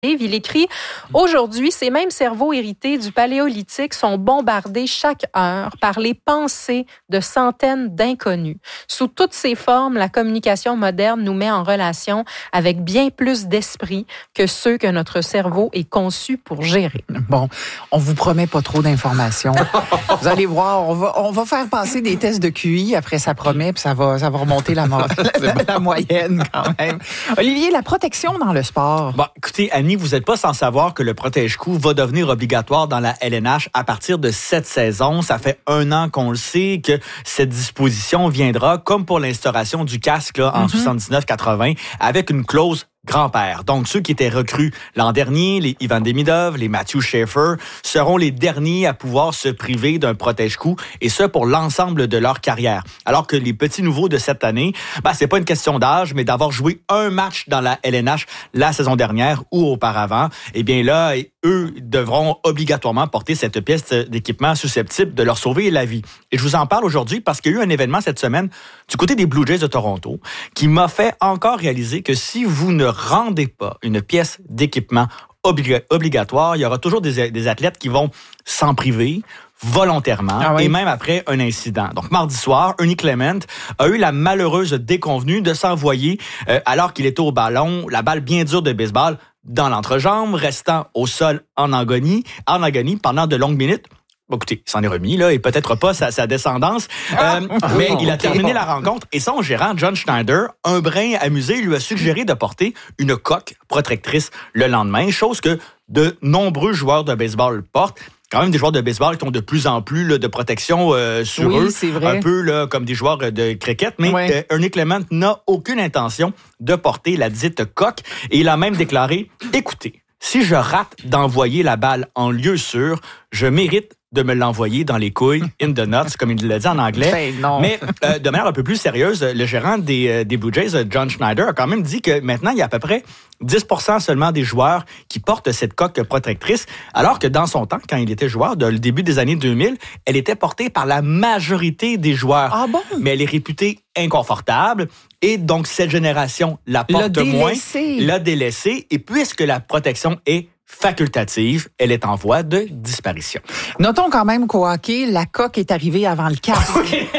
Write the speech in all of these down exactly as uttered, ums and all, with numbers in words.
Il écrit « Aujourd'hui, ces mêmes cerveaux hérités du Paléolithique sont bombardés chaque heure par les pensées de centaines d'inconnus. Sous toutes ses formes, la communication moderne nous met en relation avec bien plus d'esprit que ceux que notre cerveau est conçu pour gérer. » Bon, on vous promet pas trop d'informations. Vous allez voir, on va, on va faire passer des tests de Q I, après ça promet, puis ça va, ça va remonter la, mo- la, la moyenne quand même. Olivier, la protection dans le sport. Bon, écoutez, Annie, vous n'êtes pas sans savoir que le protège-cou va devenir obligatoire dans la L N H à partir de cette saison. Ça fait un an qu'on le sait que cette disposition viendra, comme pour l'instauration du casque là, en mm-hmm. soixante-dix-neuf quatre-vingt, avec une clause grand-père. Donc, ceux qui étaient recrues l'an dernier, les Ivan Demidov, les Matthew Schaefer, seront les derniers à pouvoir se priver d'un protège-cou, et ce, pour l'ensemble de leur carrière. Alors que les petits nouveaux de cette année, ben, c'est pas une question d'âge, mais d'avoir joué un match dans la L N H la saison dernière ou auparavant, eh bien là, eux devront obligatoirement porter cette pièce d'équipement susceptible de leur sauver la vie. Et je vous en parle aujourd'hui parce qu'il y a eu un événement cette semaine du côté des Blue Jays de Toronto qui m'a fait encore réaliser que si vous ne rendez pas une pièce d'équipement oblig- obligatoire, il y aura toujours des, des athlètes qui vont s'en priver volontairement, ah oui. et même après un incident. Donc, mardi soir, Ernie Clement a eu la malheureuse déconvenue de s'envoyer, euh, alors qu'il était au ballon, la balle bien dure de baseball dans l'entrejambe, restant au sol en agonie, en agonie pendant de longues minutes. Bon, écoutez, il s'en est remis, là, et peut-être pas sa, sa descendance, euh, mais il a terminé la rencontre, et son gérant, John Schneider, un brin amusé, lui a suggéré de porter une coque protectrice le lendemain, chose que de nombreux joueurs de baseball portent. Quand même des joueurs de baseball qui ont de plus en plus là, de protection euh, sur oui, eux, c'est vrai. un peu là, comme des joueurs de cricket, mais ouais. euh, Ernie Clement n'a aucune intention de porter la dite coque, et il a même déclaré « Écoutez, si je rate d'envoyer la balle en lieu sûr, je mérite de me l'envoyer dans les couilles, in the nuts, comme il l'a dit en anglais. Ben non. Mais euh, de manière un peu plus sérieuse, le gérant des, euh, des Blue Jays, John Schneider, a quand même dit que maintenant, il y a à peu près dix pour cent seulement des joueurs qui portent cette coque protectrice, alors que dans son temps, quand il était joueur, dans le début des années deux mille, elle était portée par la majorité des joueurs. Ah bon? Mais elle est réputée inconfortable, et donc cette génération la porte l'a moins, délaissée. l'a délaissée, et puisque la protection est facultative, elle est en voie de disparition. Notons quand même qu'au hockey, la coque est arrivée avant le casque.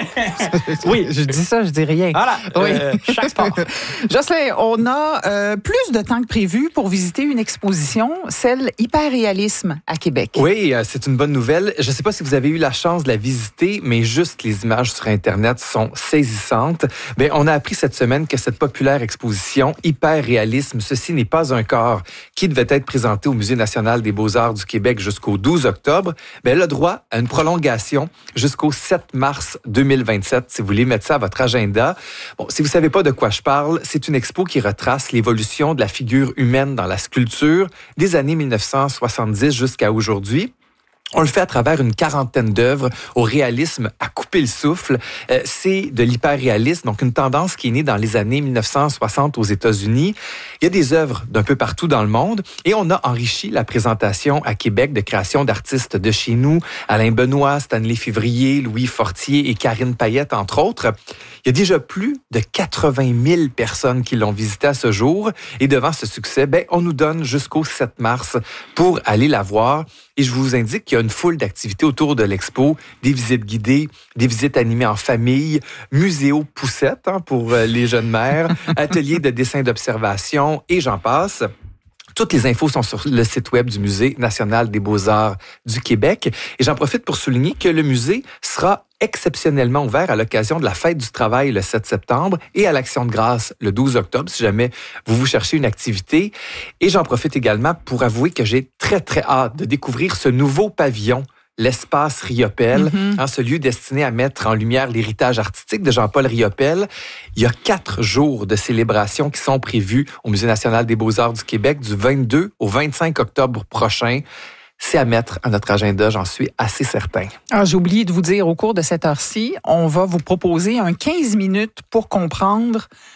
Oui. Je dis ça, je dis rien. Voilà, oui. euh, chaque sport. Jocelyn, on a euh, plus de temps que prévu pour visiter une exposition, celle Hyperréalisme à Québec. Oui, euh, c'est une bonne nouvelle. Je ne sais pas si vous avez eu la chance de la visiter, mais juste les images sur Internet sont saisissantes. Bien, on a appris cette semaine que cette populaire exposition Hyperréalisme, ceci n'est pas un corps, qui devait être présenté au Musée national des beaux-arts du Québec jusqu'au douze octobre, bien, elle a droit à une prolongation jusqu'au sept mars deux mille vingt-sept, si vous voulez mettre ça à votre agenda. Bon, si vous ne savez pas de quoi je parle, c'est une expo qui retrace l'évolution de la figure humaine dans la sculpture des années mille neuf cent soixante-dix jusqu'à aujourd'hui. On le fait à travers une quarantaine d'œuvres au réalisme à couper le souffle. Euh, c'est de l'hyperréalisme, donc une tendance qui est née dans les années mille neuf cent soixante aux États-Unis. Il y a des œuvres d'un peu partout dans le monde et on a enrichi la présentation à Québec de créations d'artistes de chez nous, Alain Benoît, Stanley Février, Louis Fortier et Karine Payette, entre autres. Il y a déjà plus de quatre-vingt mille personnes qui l'ont visité à ce jour et devant ce succès, ben, on nous donne jusqu'au sept mars pour aller la voir. Et je vous indique qu'il y a une foule d'activités autour de l'expo, des visites guidées, des visites animées en famille, muséo poussette hein, pour les jeunes mères, ateliers de dessin d'observation et j'en passe. Toutes les infos sont sur le site web du Musée national des beaux-arts du Québec. Et j'en profite pour souligner que le musée sera exceptionnellement ouvert à l'occasion de la Fête du travail le sept septembre et à l'Action de grâce le douze octobre, si jamais vous vous cherchez une activité. Et j'en profite également pour avouer que j'ai très, très hâte de découvrir ce nouveau pavillon, l'espace Riopelle, mm-hmm. hein, ce lieu destiné à mettre en lumière l'héritage artistique de Jean-Paul Riopelle. Il y a quatre jours de célébration qui sont prévus au Musée national des beaux-arts du Québec du vingt-deux au vingt-cinq octobre prochain. C'est à mettre à notre agenda, j'en suis assez certain. Alors, j'ai oublié de vous dire, au cours de cette heure-ci, on va vous proposer un quinze minutes pour comprendre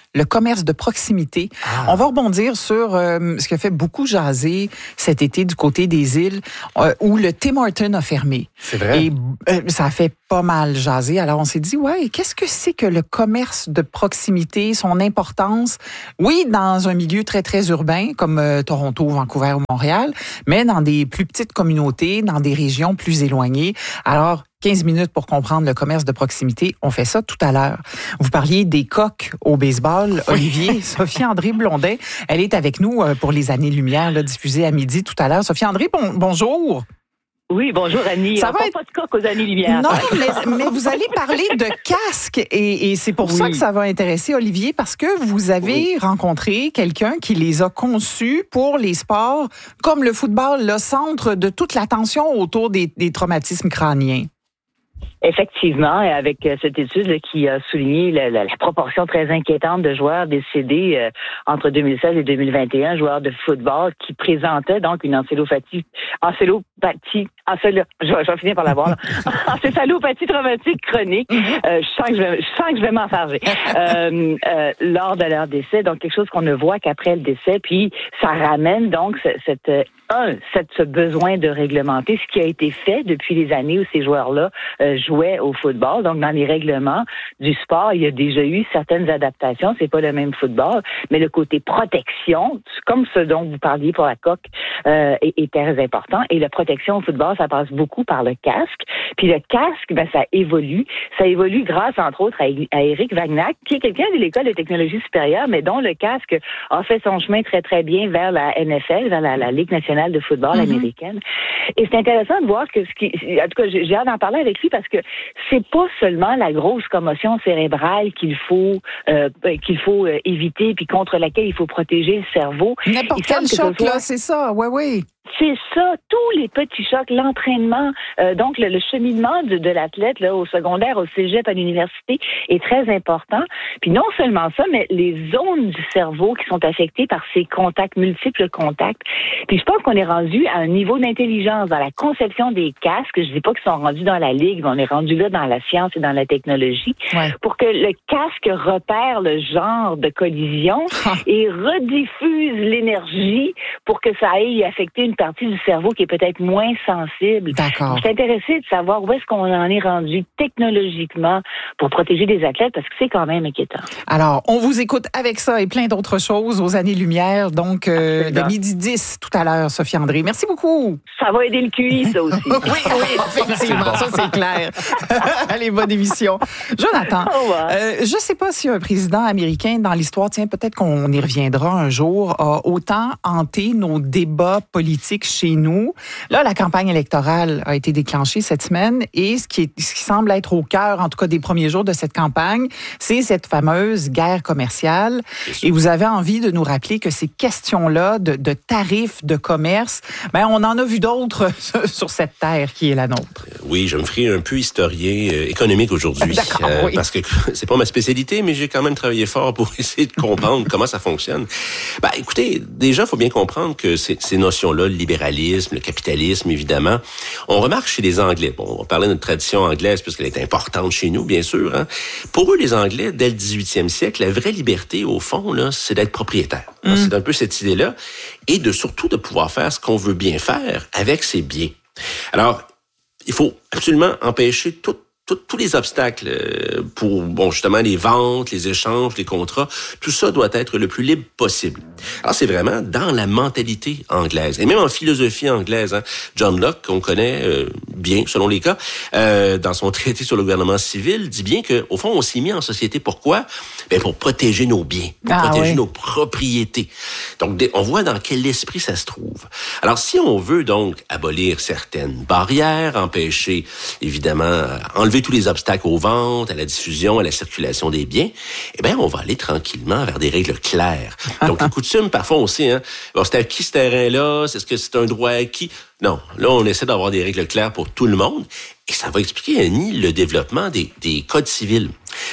le commerce de proximité. Ah. On va rebondir sur euh, ce qui a fait beaucoup jaser cet été du côté des îles, euh, où le Tim Hortons a fermé. C'est vrai. Et euh, ça a fait pas mal jaser. Alors, on s'est dit, ouais, qu'est-ce que c'est que le commerce de proximité, son importance? Oui, dans un milieu très, très urbain, comme euh, Toronto, Vancouver ou Montréal, mais dans des plus petites communautés, dans des régions plus éloignées. Alors, quinze minutes pour comprendre le commerce de proximité. On fait ça tout à l'heure. Vous parliez des coqs au baseball. Olivier, Sophie-André Blondet, elle est avec nous pour les Années-Lumière, là, diffusées à midi tout à l'heure. Sophie-André, bon, bonjour. Oui, bonjour Annie. Ça on va parle être... pas de coq aux Années-Lumière. Non, mais, mais vous allez parler de casque et, et c'est pour oui. ça que ça va intéresser Olivier, parce que vous avez oui. rencontré quelqu'un qui les a conçus pour les sports comme le football, le centre de toute l'attention autour des, des traumatismes crâniens. Effectivement, et avec cette étude là, qui a souligné la, la, la proportion très inquiétante de joueurs décédés euh, entre deux mille seize et deux mille vingt et un, joueurs de football qui présentaient donc une encélopathie, encélopathie, encélo, je, vais, je vais finir par l'avoir, là, encéphalopathie traumatique chronique. Euh, je sens que je vais, je sens que je vais m'enfarger euh, euh, lors de leur décès. Donc quelque chose qu'on ne voit qu'après le décès. Puis ça ramène donc cette, cette un, cette, ce besoin de réglementer ce qui a été fait depuis les années où ces joueurs-là euh, jouaient au football. Donc, dans les règlements du sport, il y a déjà eu certaines adaptations. C'est pas le même football, mais le côté protection, comme ce dont vous parliez pour la coque, euh, est, est très important. Et la protection au football, ça passe beaucoup par le casque. Puis le casque, ben, ça évolue. Ça évolue grâce, entre autres, à, à Éric Vagnac, qui est quelqu'un de l'École de technologie supérieure, mais dont le casque a fait son chemin très, très bien vers la N F L, vers la, la Ligue nationale de football mm-hmm. américaine. Et c'est intéressant de voir que ce qui, en tout cas, j'ai hâte d'en parler avec lui parce que c'est pas seulement la grosse commotion cérébrale qu'il faut euh, qu'il faut euh, éviter puis contre laquelle il faut protéger le cerveau. N'importe quel choc, soit... là, c'est ça, ouais, oui. C'est ça, tous les petits chocs, l'entraînement, euh, donc le, le cheminement de, de l'athlète là, au secondaire, au cégep, à l'université est très important. Puis non seulement ça, mais les zones du cerveau qui sont affectées par ces contacts, multiples contacts. Puis je pense qu'on est rendu à un niveau d'intelligence dans la conception des casques. Je dis pas qu'ils sont rendus dans la ligue, mais on est rendu là dans la science et dans la technologie ouais. pour que le casque repère le genre de collision et rediffuse l'énergie pour que ça aille affecter une partie du cerveau qui est peut-être moins sensible. D'accord. Je suis intéressée de savoir où est-ce qu'on en est rendu technologiquement pour protéger des athlètes parce que c'est quand même inquiétant. Alors, on vous écoute avec ça et plein d'autres choses aux Années-Lumière, donc euh, de midi dix tout à l'heure, Sophie-André. Merci beaucoup. Ça va aider le Q I, ça aussi. oui, oui, effectivement, ça c'est clair. Allez, bonne émission. Jonathan, euh, je ne sais pas si un président américain dans l'histoire, tiens, peut-être qu'on y reviendra un jour, a autant hanté nos débats politiques chez nous. Là, la campagne électorale a été déclenchée cette semaine et ce qui, est, ce qui semble être au cœur, en tout cas des premiers jours de cette campagne, c'est cette fameuse guerre commerciale. Et vous avez envie de nous rappeler que ces questions-là de, de tarifs de commerce, ben, on en a vu d'autres sur cette terre qui est la nôtre. Oui, je me ferai un peu historien euh, économique aujourd'hui. D'accord, euh, oui. Parce que c'est pas ma spécialité, mais j'ai quand même travaillé fort pour essayer de comprendre comment ça fonctionne. Ben, écoutez, déjà, il faut bien comprendre que ces, ces notions-là, le libéralisme, le capitalisme, évidemment, on remarque chez les Anglais. Bon, on va parler de notre tradition anglaise puisqu'elle est importante chez nous, bien sûr. Hein. Pour eux, les Anglais, dès le dix-huitième siècle, la vraie liberté, au fond, là, c'est d'être propriétaire. Mm. C'est un peu cette idée-là. Et de surtout de pouvoir faire ce qu'on veut bien faire avec ses biens. Alors, il faut absolument empêcher toute tous les obstacles pour, bon, justement, les ventes, les échanges, les contrats, tout ça doit être le plus libre possible. Alors, c'est vraiment dans la mentalité anglaise, et même en philosophie anglaise. Hein. John Locke, qu'on connaît euh, bien, selon les cas, euh, dans son traité sur le gouvernement civil, dit bien que, au fond, on s'est mis en société. Pourquoi? Ben, pour protéger nos biens, pour ah, protéger oui. nos propriétés. Donc, on voit dans quel esprit ça se trouve. Alors, si on veut, donc, abolir certaines barrières, empêcher, évidemment, enlever tous les obstacles aux ventes, à la diffusion, à la circulation des biens, eh bien, on va aller tranquillement vers des règles claires. Donc, les coutumes, parfois, on sait, hein, bon, c'est à qui ce terrain-là? Est-ce que c'est un droit acquis? Non. Là, on essaie d'avoir des règles claires pour tout le monde. Et ça va expliquer, Annie, le développement des, des codes civils.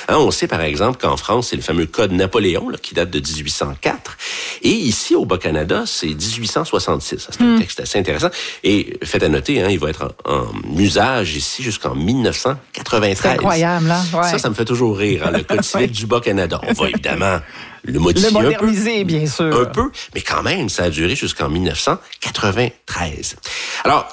Hein, on sait, par exemple, qu'en France, c'est le fameux Code Napoléon, là, qui date de dix-huit cent quatre. Et ici, au Bas-Canada, c'est dix-huit cent soixante-six. C'est un mm. texte assez intéressant. Et faites à noter, hein, il va être en, en usage ici jusqu'en mille neuf cent quatre-vingt-treize. C'est incroyable, là. Ouais. Ça, ça me fait toujours rire, hein, le Code civil du Bas-Canada. On va évidemment le modifier le moderniser, un peu, bien sûr. Un peu, mais quand même, ça a duré jusqu'en mille neuf cent quatre-vingt-treize. Alors,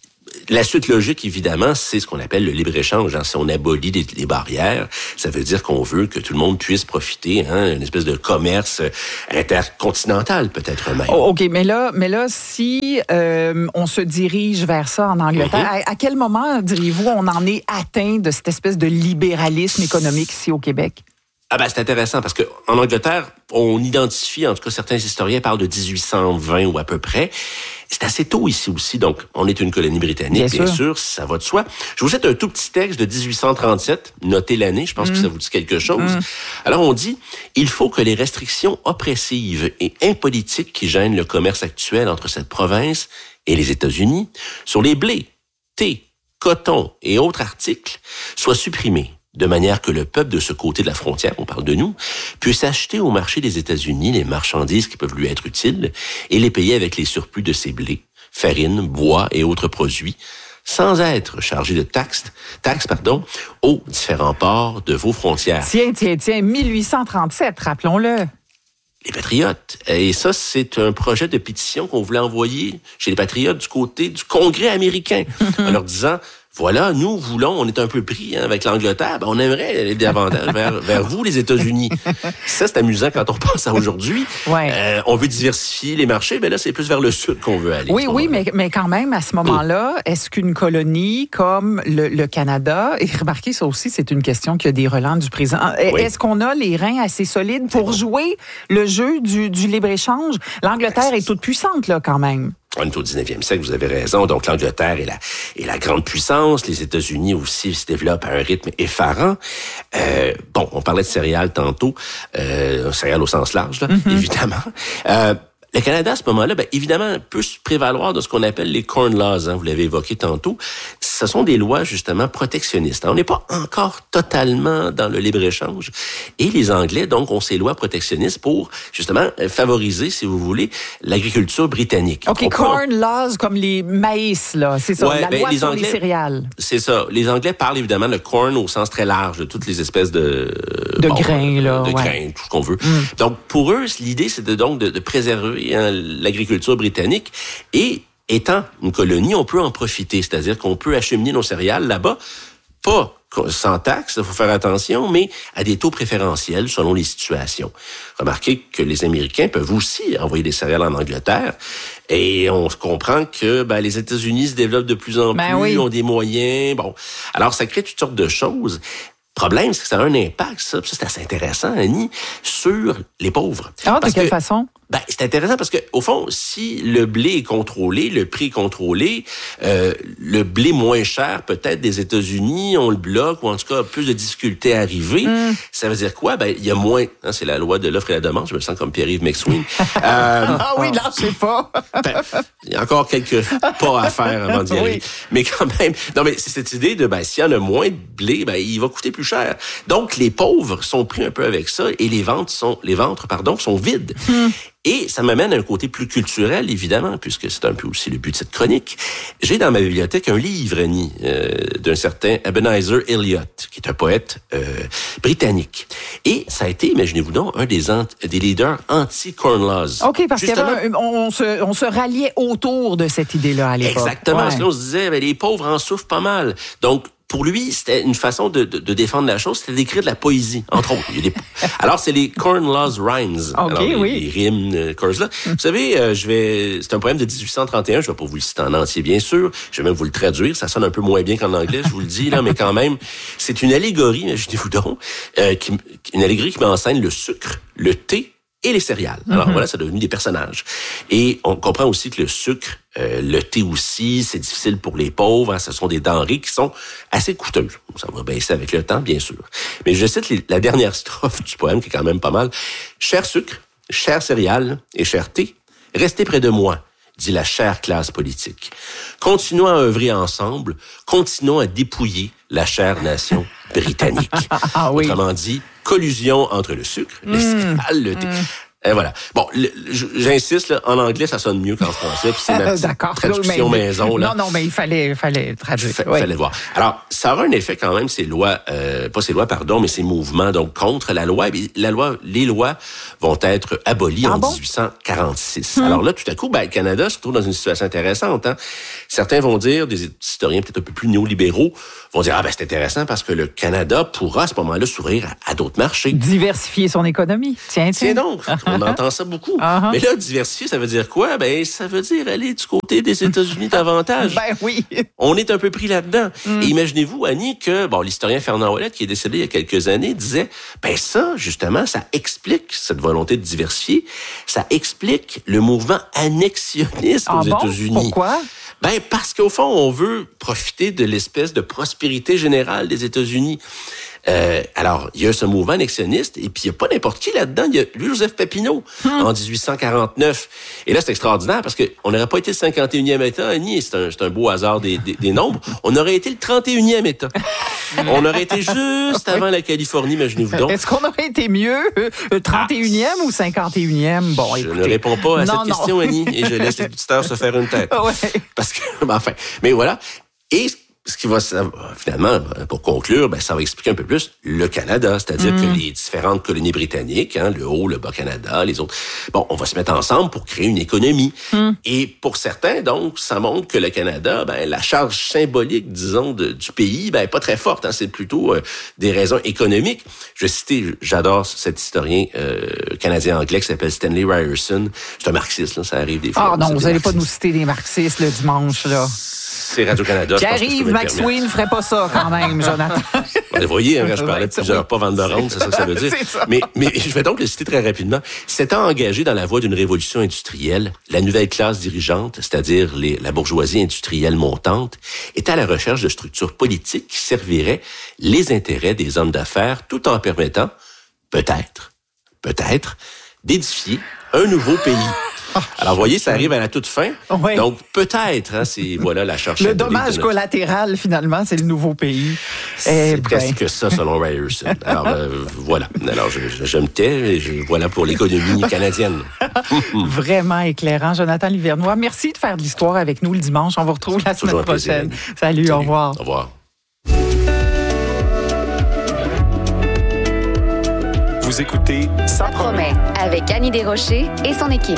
la suite logique, évidemment, c'est ce qu'on appelle le libre-échange. Hein. Si on abolit les, les barrières, ça veut dire qu'on veut que tout le monde puisse profiter, hein, une espèce de commerce intercontinental, peut-être même. Oh, OK, mais là, mais là si euh, on se dirige vers ça en Angleterre, mm-hmm. à, à quel moment, diriez-vous, on en est atteint de cette espèce de libéralisme économique ici au Québec? Ah ben c'est intéressant parce que en Angleterre, on identifie, en tout cas certains historiens parlent de dix-huit cent vingt ou à peu près. C'est assez tôt ici aussi, donc on est une colonie britannique, bien, bien sûr. sûr, ça va de soi. Je vous cite un tout petit texte de dix-huit cent trente-sept, notez l'année, je pense mmh. que ça vous dit quelque chose. Mmh. Alors on dit, il faut que les restrictions oppressives et impolitiques qui gênent le commerce actuel entre cette province et les États-Unis sur les blés, thé, coton et autres articles soient supprimées, de manière que le peuple de ce côté de la frontière, on parle de nous, puisse acheter au marché des États-Unis les marchandises qui peuvent lui être utiles et les payer avec les surplus de ses blés, farine, bois et autres produits, sans être chargé de taxes, taxes pardon, aux différents ports de vos frontières. Tiens, tiens, tiens, mille huit cent trente-sept, rappelons-le. Les Patriotes. Et ça, c'est un projet de pétition qu'on voulait envoyer chez les Patriotes du côté du Congrès américain, en leur disant... Voilà, nous voulons, on est un peu pris hein, avec l'Angleterre, ben, on aimerait aller davantage vers, vers vous, les États-Unis. Ça, c'est amusant quand on pense à aujourd'hui. Ouais. Euh, on veut diversifier les marchés, mais ben là, c'est plus vers le sud qu'on veut aller. Oui, oui, mais, mais quand même, à ce moment-là, est-ce qu'une colonie comme le, le Canada, et remarquez ça aussi, c'est une question qui a des relents du président, oui. Est-ce qu'on a les reins assez solides pour jouer le jeu du, du libre-échange? L'Angleterre est toute puissante, là, quand même. On est au dix-neuvième siècle, vous avez raison. Donc, l'Angleterre est la, est la grande puissance. Les États-Unis aussi se développent à un rythme effarant. Euh, bon, on parlait de céréales tantôt. Euh, céréales au sens large, là, mm-hmm. évidemment. Euh, Le Canada, à ce moment-là, ben, évidemment, peut se prévaloir de ce qu'on appelle les Corn Laws. Hein, vous l'avez évoqué tantôt. Ce sont des lois, justement, protectionnistes. On n'est pas encore totalement dans le libre-échange. Et les Anglais, donc, ont ces lois protectionnistes pour, justement, favoriser, si vous voulez, l'agriculture britannique. OK, on Corn peut... Laws comme les maïs, là. C'est ça, ouais, la ben, loi les sur Anglais, les céréales. C'est ça. Les Anglais parlent, évidemment, de corn au sens très large, de toutes les espèces de... De bon, grains, là. De ouais. grains, tout ce qu'on veut. Mm. Donc, pour eux, l'idée, c'est de, donc de, de préserver Hein, l'agriculture britannique et étant une colonie, on peut en profiter, c'est-à-dire qu'on peut acheminer nos céréales là-bas, pas sans taxe, il faut faire attention, mais à des taux préférentiels selon les situations. Remarquez que les Américains peuvent aussi envoyer des céréales en Angleterre et on se comprend que ben, les États-Unis se développent de plus en ben plus, oui. ont des moyens, bon, alors ça crée toutes sortes de choses. Le problème, c'est que ça a un impact, ça, ça c'est assez intéressant, Annie, sur les pauvres. Ah, parce de quelle que, façon? Ben, c'est intéressant parce que, au fond, si le blé est contrôlé, le prix est contrôlé, euh, le blé moins cher, peut-être des États-Unis, on le bloque, ou en tout cas, plus de difficultés à arriver. Mm. Ça veut dire quoi? Ben, il y a moins, hein, c'est la loi de l'offre et la demande, je me sens comme Pierre-Yves McSween. euh, ah oui, là, je sais pas. ben, il y a encore quelques pas à faire avant d'y arriver. Oui. Mais quand même, non, mais c'est cette idée de, ben, s'il y en a moins de blé, ben, il va coûter plus cher. Donc, les pauvres sont pris un peu avec ça et les ventes sont, les ventres, pardon, sont vides. Mm. Et ça m'amène à un côté plus culturel, évidemment, puisque c'est un peu aussi le but de cette chronique. J'ai dans ma bibliothèque un livre, Annie, euh, d'un certain Ebenezer Elliott, qui est un poète euh, britannique. Et ça a été, imaginez-vous donc, un des, ant- des leaders anti-Corn Laws. OK, parce qu'on se, on se ralliait autour de cette idée-là à l'époque. Exactement, ouais. parce que là, on se disait, ben, les pauvres en souffrent pas mal. Donc, pour lui, c'était une façon de, de, de défendre la chose, c'était d'écrire de la poésie, entre autres. Il y a des... Alors, c'est les Corn Laws Rhymes. OK, Alors, les, oui. les rimes, euh, chorus là. Vous savez, euh, je vais... c'est un poème de dix-huit cent trente et un, je vais pas vous le citer en entier, bien sûr. Je vais même vous le traduire, ça sonne un peu moins bien qu'en anglais, je vous le dis, là, mais quand même, c'est une allégorie, imaginez-vous donc, euh, qui, une allégorie qui met en scène le sucre, le thé, et les céréales. Alors mm-hmm. voilà, c'est devenu des personnages. Et on comprend aussi que le sucre, euh, le thé aussi, c'est difficile pour les pauvres. Hein, ce sont des denrées qui sont assez coûteuses. Ça va baisser avec le temps, bien sûr. Mais je cite les, la dernière strophe du poème, qui est quand même pas mal. « Cher sucre, cher céréales et cher thé, restez près de moi. dit la chère classe politique. Continuons à œuvrer ensemble, continuons à dépouiller la chère nation britannique. Ah, oui. Autrement dit, collusion entre le sucre, le céréales, le thé. Mmh. Et voilà. Bon, le, j'insiste, là, en anglais, ça sonne mieux qu'en français, puis c'est ma petite D'accord. traduction mais, maison. Là. Non, non, mais il fallait, fallait traduire. Il oui. fallait voir. Alors, ça aura un effet quand même, ces lois, euh, pas ces lois, pardon, mais ces mouvements, donc contre la loi. La loi, les lois vont être abolies ah en bon? dix-huit cent quarante-six. Hum. Alors là, tout à coup, ben, le Canada se retrouve dans une situation intéressante. Hein. Certains vont dire, des historiens peut-être un peu plus néolibéraux, vont dire, ah ben c'est intéressant parce que le Canada pourra à ce moment-là s'ouvrir à, à d'autres marchés. Diversifier son économie. Tiens, tiens. Tiens donc, on entend ça beaucoup. Uh-huh. Mais là, diversifier, ça veut dire quoi? Ben, ça veut dire aller du côté des États-Unis davantage. Ben oui. On est un peu pris là-dedans. Mm. Et imaginez-vous, Annie, que, bon, l'historien Fernand Ouellette, qui est décédé il y a quelques années, disait, ben ça, justement, ça explique cette volonté de diversifier. Ça explique le mouvement annexionniste ah aux bon? États-Unis. Pourquoi? Ben, parce qu'au fond, on veut profiter de l'espèce de prospérité générale des États-Unis. Euh, alors, il y a ce mouvement annexionniste, et puis il n'y a pas n'importe qui là-dedans. Il y a Louis-Joseph Papineau, hum. en dix-huit cent quarante-neuf. Et là, c'est extraordinaire, parce qu'on n'aurait pas été le cinquante et unième État, Annie, c'est un, c'est un beau hasard des, des, des nombres. On aurait été le trente et unième État. On aurait été juste avant la Californie, imaginez-vous donc. Est-ce qu'on aurait été mieux, euh, trente et unième ah, ou cinquante et unième? Bon, je écoutez. ne réponds pas à non, cette non. question, Annie, et je laisse les auditeurs se faire une tête. Ouais. Parce que, ben, enfin, mais voilà. Et ce qui va, finalement, pour conclure, ben, ça va expliquer un peu plus le Canada, c'est-à-dire mmh. que les différentes colonies britanniques, hein, le Haut, le Bas-Canada, les autres, bon, on va se mettre ensemble pour créer une économie. Mmh. Et pour certains, donc, ça montre que le Canada, ben, la charge symbolique, disons, de, du pays, ben, pas très forte, hein, c'est plutôt euh, des raisons économiques. Je vais citer, j'adore cet historien euh, canadien-anglais qui s'appelle Stanley Ryerson. C'est un marxiste, là, ça arrive des fois. Ah non, vous n'allez pas nous citer des marxistes le dimanche, là. C'est Radio-Canada. Pierre-Yves McSween ne ferait pas ça quand même, Jonathan. Vous voyez, hein, je parlais de plusieurs pas Van der Ronde, c'est ça que ça veut dire. Ça. Mais, mais je vais donc le citer très rapidement. S'étant engagé dans la voie d'une révolution industrielle, la nouvelle classe dirigeante, c'est-à-dire les, la bourgeoisie industrielle montante, était à la recherche de structures politiques qui serviraient les intérêts des hommes d'affaires tout en permettant, peut-être, peut-être, d'édifier un nouveau pays. Alors, vous voyez, ça arrive à la toute fin. Oui. Donc, peut-être, hein, c'est, voilà, la charge. Le dommage notre... collatéral, finalement, c'est le nouveau pays. C'est eh presque ben... ça, selon Ryerson. Alors, euh, voilà. Alors, je, je, je me tais, et je, voilà pour l'économie canadienne. Vraiment éclairant. Jonathan Livernois, merci de faire de l'histoire avec nous le dimanche. On vous retrouve la semaine prochaine. Plaisir, Salut, Salut, au revoir. Au revoir. Vous écoutez Ça promet avec Annie Desrochers et son équipe.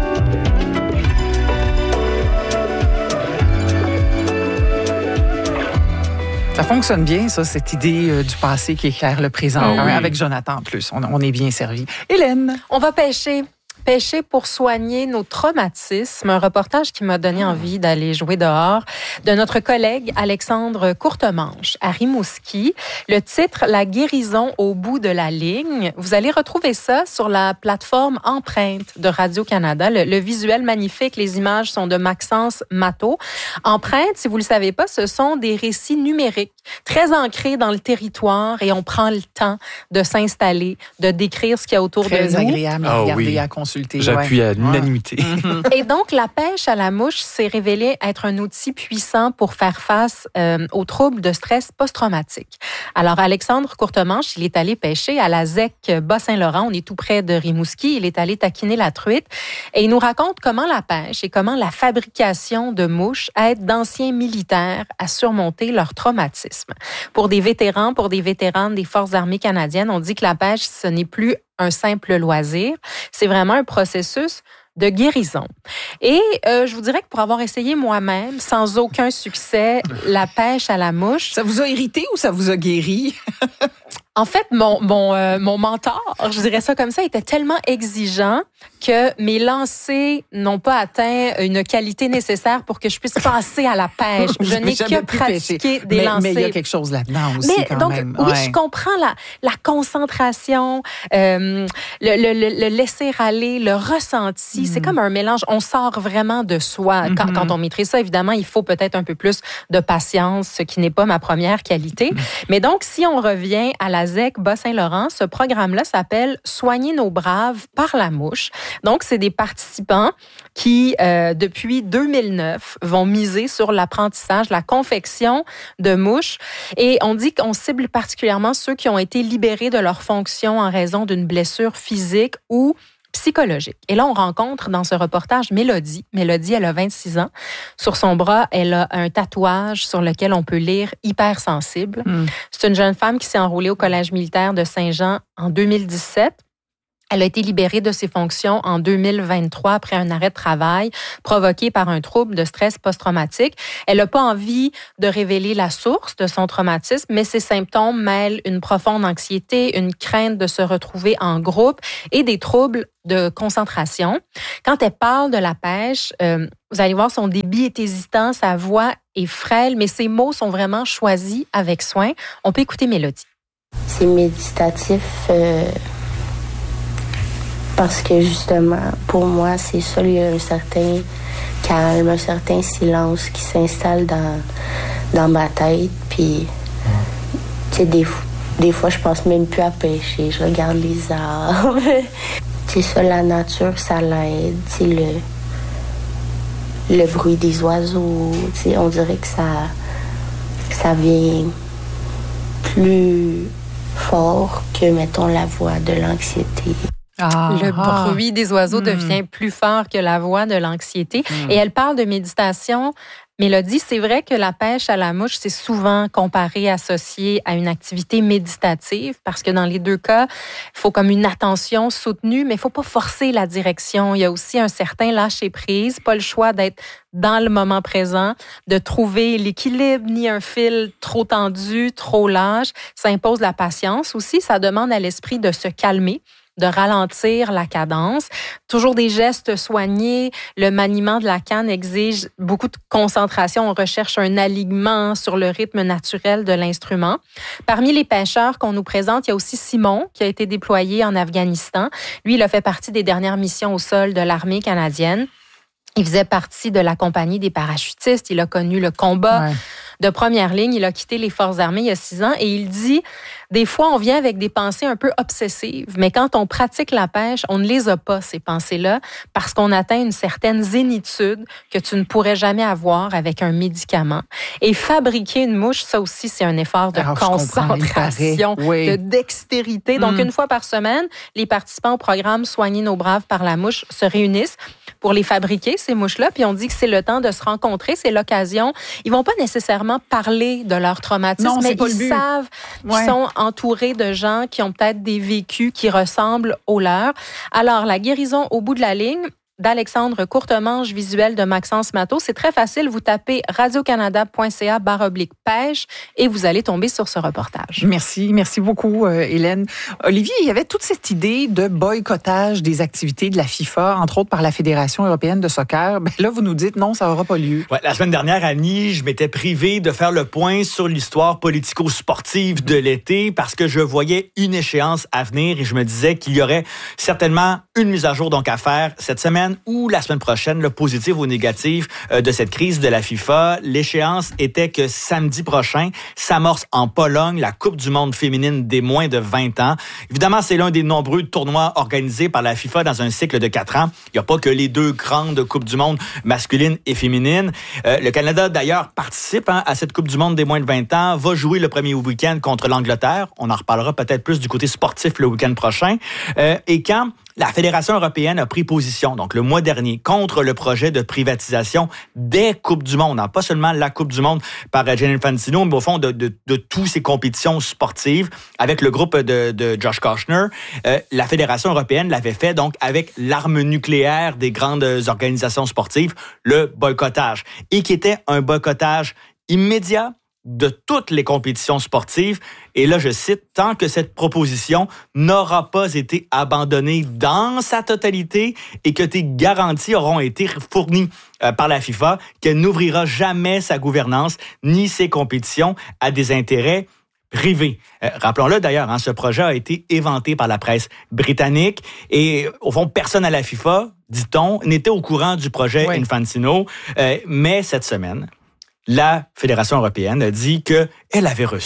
Ça fonctionne bien, ça, cette idée euh, du passé qui éclaire le présent. Oh oui. Avec Jonathan, en plus. On, on est bien servi. Hélène? On va pêcher. Pêcher pour soigner nos traumatismes. Un reportage qui m'a donné envie d'aller jouer dehors de notre collègue Alexandre Courtemanche à Rimouski. Le titre, La guérison au bout de la ligne. Vous allez retrouver ça sur la plateforme Empreinte de Radio-Canada. Le, le visuel magnifique, les images sont de Maxence Matteau. Empreinte, si vous le savez pas, ce sont des récits numériques très ancrés dans le territoire et on prend le temps de s'installer, de décrire ce qu'il y a autour très de nous. Très agréable à oh, regarder, oui. à consulter. J'appuie ouais. à l'unanimité. Mm-hmm. Et donc, la pêche à la mouche s'est révélée être un outil puissant pour faire face euh, aux troubles de stress post-traumatique. Alors, Alexandre Courtemanche, il est allé pêcher à la Z E C Bas-Saint-Laurent. On est tout près de Rimouski. Il est allé taquiner la truite. Et il nous raconte comment la pêche et comment la fabrication de mouches aide d'anciens militaires à surmonter leur traumatisme. Pour des vétérans, pour des vétéranes des Forces armées canadiennes, on dit que la pêche, ce n'est plus un simple loisir. C'est vraiment un processus de guérison. Et euh, je vous dirais que pour avoir essayé moi-même, sans aucun succès, la pêche à la mouche... Ça vous a irrité ou ça vous a guéri? En fait, mon mon euh, mon mentor, je dirais ça comme ça, était tellement exigeant que mes lancers n'ont pas atteint une qualité nécessaire pour que je puisse passer à la pêche. Je n'ai que pratiqué des mais, lancers. Mais il y a quelque chose là-dedans aussi mais, quand donc, même. Oui, ouais. je comprends la la concentration, euh, le, le, le, le laisser aller, le ressenti. Mm. C'est comme un mélange. On sort vraiment de soi. Mm-hmm. Quand, quand on maîtrise ça, évidemment, il faut peut-être un peu plus de patience, ce qui n'est pas ma première qualité. Mm. Mais donc, si on revient à la la Z E C Bas-Saint-Laurent. Ce programme-là s'appelle « Soigner nos braves par la mouche ». Donc, c'est des participants qui, euh, depuis deux mille neuf, vont miser sur l'apprentissage, la confection de mouches. Et on dit qu'on cible particulièrement ceux qui ont été libérés de leurs fonctions en raison d'une blessure physique ou psychologique. Et là, on rencontre dans ce reportage Mélodie. Mélodie, elle a vingt-six ans. Sur son bras, elle a un tatouage sur lequel on peut lire « Hypersensible ». Mm. C'est une jeune femme qui s'est enrôlée au Collège militaire de Saint-Jean en deux mille dix-sept. Elle a été libérée de ses fonctions en deux mille vingt-trois après un arrêt de travail provoqué par un trouble de stress post-traumatique. Elle n'a pas envie de révéler la source de son traumatisme, mais ses symptômes mêlent une profonde anxiété, une crainte de se retrouver en groupe et des troubles de concentration. Quand elle parle de la pêche, euh, vous allez voir, son débit est hésitant, sa voix est frêle, mais ses mots sont vraiment choisis avec soin. On peut écouter Mélodie. C'est méditatif... Euh... Parce que justement, pour moi, c'est ça, il y a un certain calme, un certain silence qui s'installe dans, dans ma tête. Puis, tu sais, des, des fois, je pense même plus à pêcher. Je regarde les arbres. Tu sais, ça, la nature, ça l'aide. Tu sais, le, le bruit des oiseaux, tu sais, on dirait que ça, ça vient plus fort que, mettons, la voix de l'anxiété. Ah, le ah, bruit des oiseaux mm. devient plus fort que la voix de l'anxiété. Mm. Et elle parle de méditation. Mélodie, c'est vrai que la pêche à la mouche, c'est souvent comparé, associé à une activité méditative, parce que dans les deux cas, il faut comme une attention soutenue, mais il ne faut pas forcer la direction. Il y a aussi un certain lâcher-prise, pas le choix d'être dans le moment présent, de trouver l'équilibre, ni un fil trop tendu, trop lâche. Ça impose la patience aussi, ça demande à l'esprit de se calmer, de ralentir la cadence. Toujours des gestes soignés. Le maniement de la canne exige beaucoup de concentration. On recherche un alignement sur le rythme naturel de l'instrument. Parmi les pêcheurs qu'on nous présente, il y a aussi Simon, qui a été déployé en Afghanistan. Lui, il a fait partie des dernières missions au sol de l'armée canadienne. Il faisait partie de la compagnie des parachutistes. Il a connu le combat ouais. de première ligne. Il a quitté les forces armées il y a six ans et il dit, des fois, on vient avec des pensées un peu obsessives, mais quand on pratique la pêche, on ne les a pas, ces pensées-là, parce qu'on atteint une certaine zénitude que tu ne pourrais jamais avoir avec un médicament. Et fabriquer une mouche, ça aussi, c'est un effort de Alors, concentration, oui. de dextérité. Donc, mm. une fois par semaine, les participants au programme Soigner nos braves par la mouche se réunissent pour les fabriquer, ces mouches-là. Puis on dit que c'est le temps de se rencontrer, c'est l'occasion. Ils vont pas nécessairement parler de leur traumatisme, non, mais ils savent ouais. qu'ils sont entourés de gens qui ont peut-être des vécus qui ressemblent aux leurs. Alors, la guérison au bout de la ligne d'Alexandre Courtemanche, visuel de Maxence Matteau. C'est très facile. Vous tapez radiocanada.ca barre oblique pêche et vous allez tomber sur ce reportage. Merci. Merci beaucoup, euh, Hélène. Olivier, il y avait toute cette idée de boycottage des activités de la FIFA, entre autres par la Fédération européenne de soccer. Ben là, vous nous dites non, ça n'aura pas lieu. Ouais, la semaine dernière, Annie, je m'étais privé de faire le point sur l'histoire politico-sportive de l'été parce que je voyais une échéance à venir et je me disais qu'il y aurait certainement une mise à jour donc à faire cette semaine ou la semaine prochaine, le positif ou négatif euh, de cette crise de la FIFA. L'échéance était que samedi prochain s'amorce en Pologne la Coupe du monde féminine des moins de vingt ans. Évidemment, c'est l'un des nombreux tournois organisés par la FIFA dans un cycle de quatre ans. Il n'y a pas que les deux grandes Coupes du monde masculines et féminines. Euh, le Canada, d'ailleurs, participe hein, à cette Coupe du monde des moins de vingt ans, va jouer le premier week-end contre l'Angleterre. On en reparlera peut-être plus du côté sportif le week-end prochain. Euh, et quand la Fédération européenne a pris position, donc le mois dernier, contre le projet de privatisation des Coupes du monde. Hein, pas seulement la Coupe du monde par Gianni Infantino, mais au fond de, de, de toutes ces compétitions sportives avec le groupe de, de Josh Kushner. Euh, la Fédération européenne l'avait fait donc avec l'arme nucléaire des grandes organisations sportives, le boycottage. Et qui était un boycottage immédiat de toutes les compétitions sportives. Et là, je cite, « Tant que cette proposition n'aura pas été abandonnée dans sa totalité et que tes garanties auront été fournies euh, par la FIFA, qu'elle n'ouvrira jamais sa gouvernance ni ses compétitions à des intérêts privés. Euh, » Rappelons-le d'ailleurs, hein, ce projet a été éventé par la presse britannique et au fond, personne à la FIFA, dit-on, n'était au courant du projet oui. Infantino. Euh, mais cette semaine, la Fédération européenne a dit qu'elle avait reçu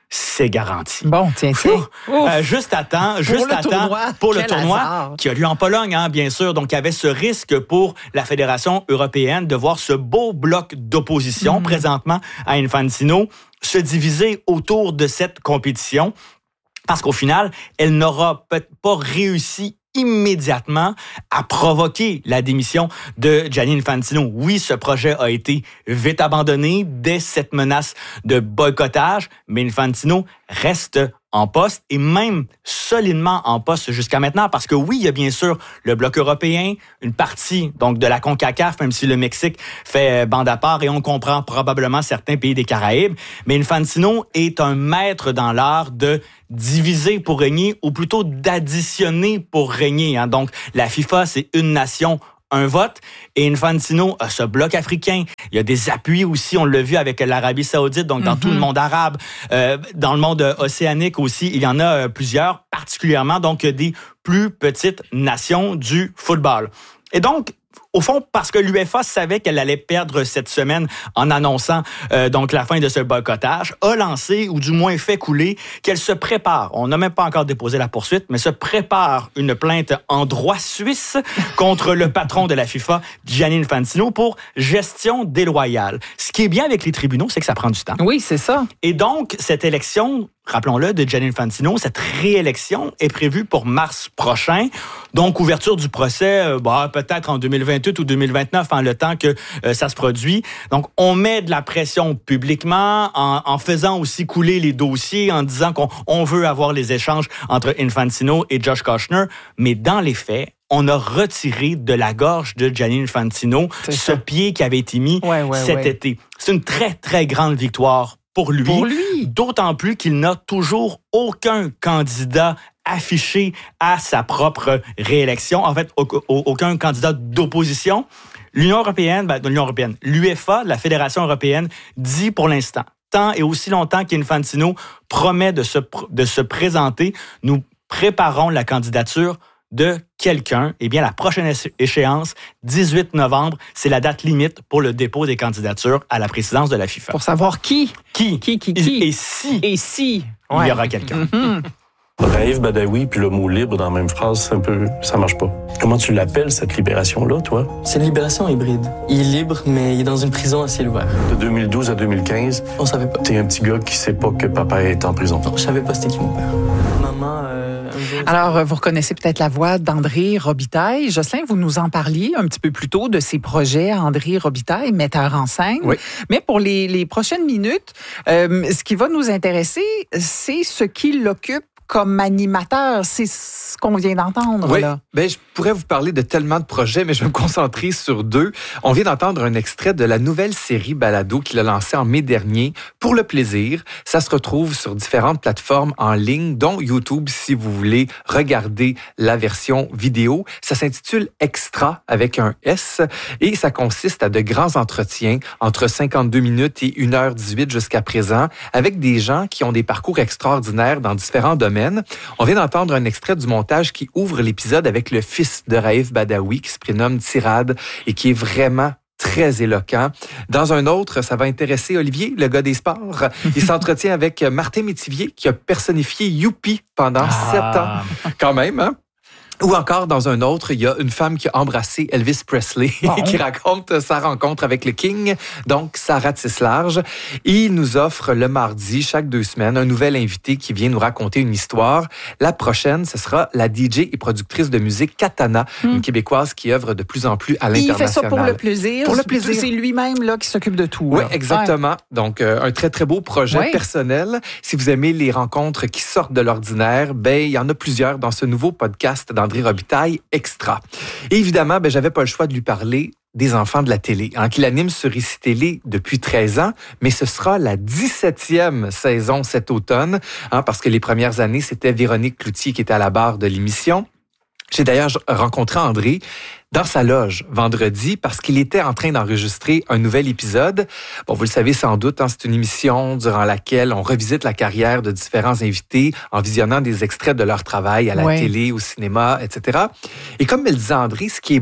c'est garanti. Bon, tiens, tiens. Euh, juste à temps, juste à temps pour le tournoi hasard. Qui a lieu en Pologne, hein, bien sûr. Donc, il y avait ce risque pour la Fédération européenne de voir ce beau bloc d'opposition mmh. présentement à Infantino se diviser autour de cette compétition parce qu'au final, elle n'aura peut-être pas réussi immédiatement à provoquer la démission de Gianni Infantino. Oui, ce projet a été vite abandonné dès cette menace de boycottage, mais Infantino reste en poste et même solidement en poste jusqu'à maintenant parce que oui, il y a bien sûr le bloc européen, une partie donc de la CONCACAF, même si le Mexique fait bande à part et on comprend probablement certains pays des Caraïbes, mais Infantino est un maître dans l'art de diviser pour régner ou plutôt d'additionner pour régner. Hein. Donc, la FIFA, c'est une nation, un vote. Et Infantino a ce bloc africain. Il y a des appuis aussi, on l'a vu avec l'Arabie Saoudite, donc dans mm-hmm. tout le monde arabe. Euh, dans le monde océanique aussi, il y en a euh, plusieurs, particulièrement donc des plus petites nations du football. Et donc, au fond, parce que l'UEFA savait qu'elle allait perdre cette semaine en annonçant euh, donc la fin de ce boycottage, a lancé, ou du moins fait couler, qu'elle se prépare, on n'a même pas encore déposé la poursuite, mais se prépare une plainte en droit suisse contre le patron de la FIFA, Gianni Infantino, pour gestion déloyale. Ce qui est bien avec les tribunaux, c'est que ça prend du temps. Oui, c'est ça. Et donc, cette élection, rappelons-le, de Gianni Infantino, cette réélection est prévue pour mars prochain. Donc, ouverture du procès, euh, bah, peut-être en deux mille vingt-huit ou deux mille vingt-neuf, en le temps que euh, ça se produit. Donc, on met de la pression publiquement en, en faisant aussi couler les dossiers, en disant qu'on on veut avoir les échanges entre Infantino et Josh Kushner. Mais dans les faits, on a retiré de la gorge de Gianni Infantino c'est ce ça. pied qui avait été mis ouais, ouais, cet ouais. été. C'est une très, très grande victoire pour lui, pour lui. D'autant plus qu'il n'a toujours aucun candidat affiché à sa propre réélection. En fait, aucun candidat d'opposition. L'Union européenne, ben, l'Union européenne, l'UEFA, la Fédération européenne, dit pour l'instant, tant et aussi longtemps qu'Infantino promet de se, de se présenter, nous préparons la candidature de quelqu'un. Eh bien, la prochaine échéance, dix-huit novembre, c'est la date limite pour le dépôt des candidatures à la présidence de la FIFA. Pour savoir qui. Qui. Qui, qui, qui. Et, et si. Et si. Il ouais. y aura quelqu'un. Mm-hmm. Raif Badawi puis le mot libre dans la même phrase, c'est un peu, ça marche pas. Comment tu l'appelles, cette libération-là, toi? C'est une libération hybride. Il est libre, mais il est dans une prison à ciel ouvert. De deux mille douze à deux mille quinze, on savait pas. T'es un petit gars qui sait pas que papa est en prison. Non, je savais pas c'était qui mon père. Maman, euh, un jour... Alors, vous reconnaissez peut-être la voix d'André Robitaille. Jocelyn, vous nous en parliez un petit peu plus tôt de ses projets. André Robitaille, metteur en scène. Oui. Mais pour les, les prochaines minutes, euh, ce qui va nous intéresser, c'est ce qui l'occupe comme animateur. C'est ce qu'on vient d'entendre, oui. là. Ben, je pourrais vous parler de tellement de projets, mais je vais me concentrer sur deux. On vient d'entendre un extrait de la nouvelle série Balado qu'il a lancée en mai dernier, Pour le plaisir. Ça se retrouve sur différentes plateformes en ligne, dont YouTube, si vous voulez regarder la version vidéo. Ça s'intitule Extra, avec un S, et ça consiste à de grands entretiens, entre cinquante-deux minutes et une heure dix-huit jusqu'à présent, avec des gens qui ont des parcours extraordinaires dans différents domaines. On vient d'entendre un extrait du montage qui ouvre l'épisode avec le fils de Raif Badawi, qui se prénomme Tirad et qui est vraiment très éloquent. Dans un autre, ça va intéresser Olivier, le gars des sports. Il s'entretient avec Martin Métivier, qui a personnifié Youpi pendant ah. sept ans. Quand même, hein? Ou encore, dans un autre, il y a une femme qui a embrassé Elvis Presley bon. qui raconte sa rencontre avec le King, donc ça ratisse large. Et il nous offre le mardi, chaque deux semaines, un nouvel invité qui vient nous raconter une histoire. La prochaine, ce sera la D J et productrice de musique Katana, mm. une Québécoise qui œuvre de plus en plus à l'international. Il fait ça pour le plaisir. Pour le plaisir. C'est lui-même là qui s'occupe de tout. Oui, exactement. Ouais. Donc, euh, un très, très beau projet ouais. personnel. Si vous aimez les rencontres qui sortent de l'ordinaire, ben il y en a plusieurs dans ce nouveau podcast dans André Robitaille, Extra. Et évidemment, ben, j'avais pas le choix de lui parler des enfants de la télé, hein, qu'il anime sur Ici Télé depuis treize ans, mais ce sera la dix-septième saison cet automne, hein, parce que les premières années, c'était Véronique Cloutier qui était à la barre de l'émission. J'ai d'ailleurs rencontré André dans sa loge vendredi parce qu'il était en train d'enregistrer un nouvel épisode. Bon, vous le savez sans doute, hein, c'est une émission durant laquelle on revisite la carrière de différents invités en visionnant des extraits de leur travail à la ouais. télé, au cinéma, et cetera. Et comme me le disait André, ce qui est beau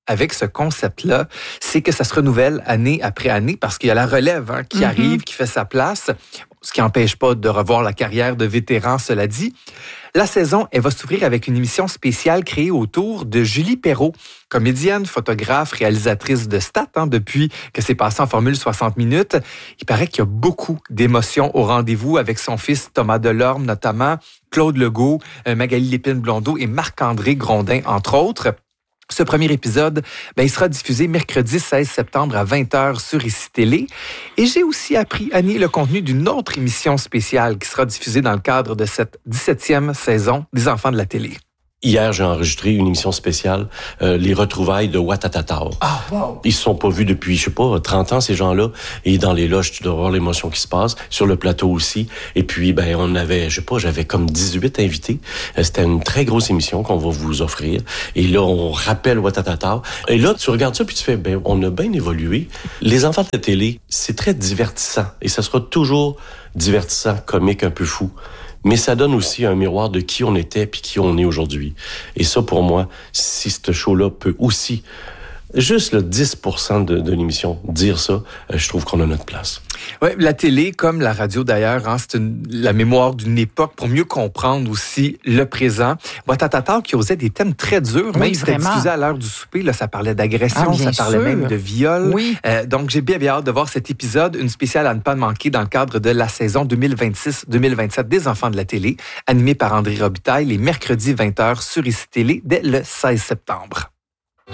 avec ce concept-là, c'est que ça se renouvelle année après année parce qu'il y a la relève hein, qui mm-hmm. arrive, qui fait sa place, ce qui n'empêche pas de revoir la carrière de vétéran, cela dit. La saison, elle va s'ouvrir avec une émission spéciale créée autour de Julie Perreault, comédienne, photographe, réalisatrice de Stat, hein, depuis que c'est passé en formule soixante minutes. Il paraît qu'il y a beaucoup d'émotions au rendez-vous avec son fils Thomas Delorme, notamment Claude Legault, Magali Lépine-Blondeau et Marc-André Grondin, entre autres. Ce premier épisode, ben, il sera diffusé mercredi seize septembre à vingt heures sur Ici Télé. Et j'ai aussi appris, Annie, le contenu d'une autre émission spéciale qui sera diffusée dans le cadre de cette dix-septième saison des Enfants de la télé. Hier, j'ai enregistré une émission spéciale, euh, les retrouvailles de Ouattatata. Ah, wow. Ils se sont pas vus depuis, je sais pas, trente ans, ces gens-là. Et dans les loges, tu dois voir l'émotion qui se passe. Sur le plateau aussi. Et puis, ben, on avait, je sais pas, j'avais comme dix-huit invités. C'était une très grosse émission qu'on va vous offrir. Et là, on rappelle Ouattatata. Et là, tu regardes ça puis tu fais, ben, on a bien évolué. Les Enfants de la télé, c'est très divertissant. Et ça sera toujours divertissant, comique, un peu fou. Mais ça donne aussi un miroir de qui on était puis qui on est aujourd'hui. Et ça, pour moi, si ce show-là peut aussi, juste le dix pour cent de, de l'émission, dire ça, je trouve qu'on a notre place. Oui, la télé, comme la radio d'ailleurs, hein, c'est une, la mémoire d'une époque pour mieux comprendre aussi le présent. Ouattatata qui osait des thèmes très durs, oui, même si c'était diffusé à l'heure du souper, là, ça parlait d'agression, ah, ça parlait sûr. même de viol. Oui. Euh, donc, j'ai bien, bien hâte de voir cet épisode, une spéciale à ne pas manquer dans le cadre de la saison deux mille vingt-six deux mille vingt-sept des Enfants de la télé, animée par André Robitaille, les mercredis vingt heures sur Ici Télé dès le seize septembre.